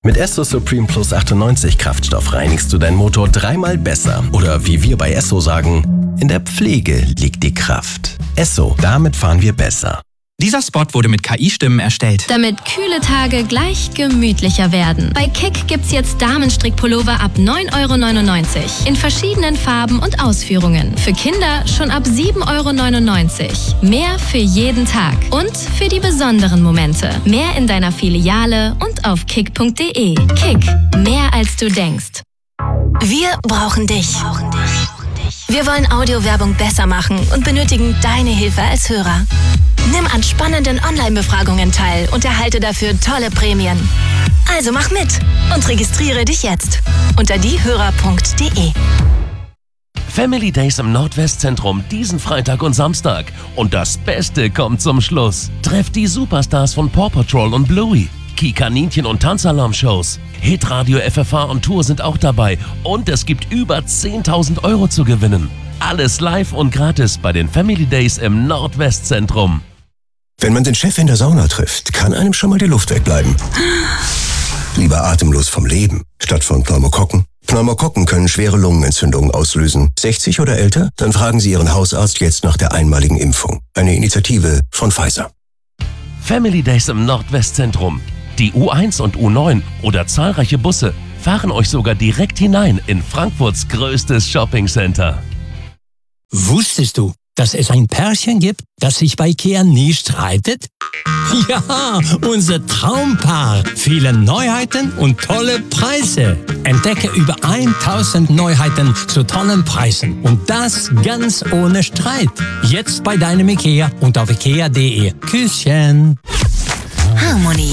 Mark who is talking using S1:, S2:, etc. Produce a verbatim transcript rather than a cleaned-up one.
S1: Mit Esso Supreme Plus achtundneunzig Kraftstoff reinigst du deinen Motor dreimal besser. Oder wie wir bei Esso sagen, in der Pflege liegt die Kraft. Esso, damit fahren wir besser.
S2: Dieser Spot wurde mit K I-Stimmen erstellt.
S3: Damit kühle Tage gleich gemütlicher werden. Bei Kick gibt's jetzt Damenstrickpullover ab neun Euro neunundneunzig. In verschiedenen Farben und Ausführungen. Für Kinder schon ab sieben Euro neunundneunzig. Mehr für jeden Tag. Und für die besonderen Momente. Mehr in deiner Filiale und auf kick punkt de. Kick. Mehr als du denkst.
S4: Wir brauchen dich. Wir wollen Audiowerbung besser machen und benötigen deine Hilfe als Hörer. Nimm an spannenden Online-Befragungen teil und erhalte dafür tolle Prämien. Also mach mit und registriere dich jetzt unter diehörer punkt de.
S5: Family Days im Nordwestzentrum diesen Freitag und Samstag. Und das Beste kommt zum Schluss. Trefft die Superstars von Paw Patrol und Bluey. Ki-Kaninchen und Tanzalarm-Shows. Hitradio F F H und Tour sind auch dabei. Und es gibt über zehntausend Euro zu gewinnen. Alles live und gratis bei den Family Days im Nordwestzentrum.
S6: Wenn man den Chef in der Sauna trifft, kann einem schon mal die Luft wegbleiben. Lieber atemlos vom Leben, statt von Pneumokokken. Pneumokokken können schwere Lungenentzündungen auslösen. sechzig oder älter? Dann fragen Sie Ihren Hausarzt jetzt nach der einmaligen Impfung. Eine Initiative von Pfizer.
S5: Family Days im Nordwestzentrum. Die U eins und U neun oder zahlreiche Busse fahren euch sogar direkt hinein in Frankfurts größtes Shoppingcenter.
S7: Wusstest du, dass es ein Pärchen gibt, das sich bei IKEA nie streitet? Ja, unser Traumpaar. Viele Neuheiten und tolle Preise. Entdecke über tausend Neuheiten zu tollen Preisen. Und das ganz ohne Streit. Jetzt bei deinem IKEA und auf ikea punkt de. Küsschen.
S4: Harmonie.